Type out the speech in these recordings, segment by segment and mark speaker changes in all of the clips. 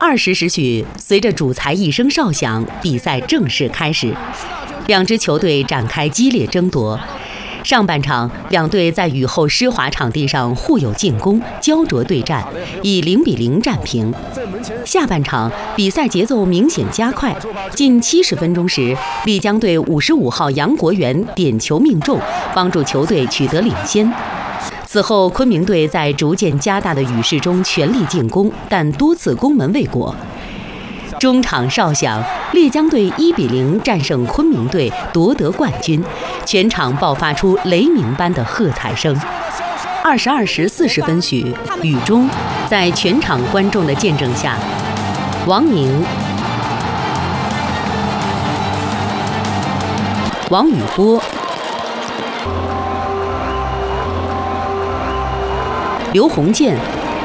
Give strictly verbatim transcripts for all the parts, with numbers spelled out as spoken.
Speaker 1: 二十时许，随着主裁一声哨响，比赛正式开始。两支球队展开激烈争夺。上半场，两队在雨后湿滑场地上互有进攻，焦灼对战，以零比零战平。下半场，比赛节奏明显加快。近七十分钟时，丽江队五十五号杨国元点球命中，帮助球队取得领先。此后，昆明队在逐渐加大的雨势中全力进攻，但多次攻门未果。中场哨响，丽江队一比零战胜昆明队，夺得冠军，全场爆发出雷鸣般的喝彩声。二十二时四十分许，雨中，在全场观众的见证下，王宁、王宇波、刘鸿渐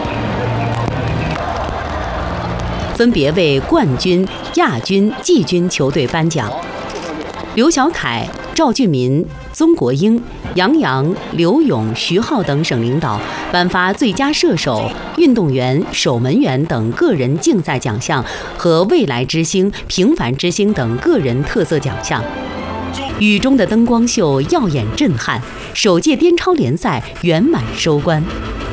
Speaker 1: 分别为冠军、亚军、季军球队颁奖。刘小凯、赵俊民、宗国英、杨洋、刘勇、徐浩等省领导颁发最佳射手、运动员、守门员等个人竞赛奖项和未来之星、平凡之星等个人特色奖项。雨中的灯光秀耀眼震撼，首届滇超联赛圆满收官。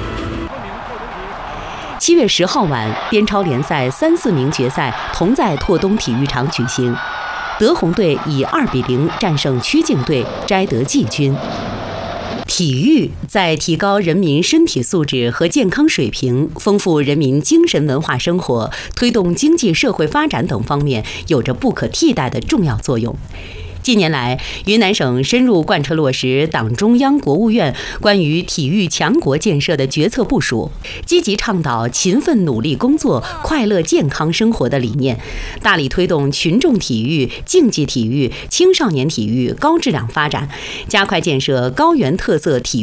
Speaker 1: 七月十号晚，滇超联赛三四名决赛同在拓东体育场举行，德宏队以二比零战胜曲靖队，摘得季军。体育在提高人民身体素质和健康水平、丰富人民精神文化生活、推动经济社会发展等方面有着不可替代的重要作用。近年来，云南省深入贯彻落实党中央、国务院关于体育强国建设的决策部署，积极倡导勤奋努力工作、快乐健康生活的理念，大力推动群众体育、竞技体育、青少年体育高质量发展，加快建设高原特色体育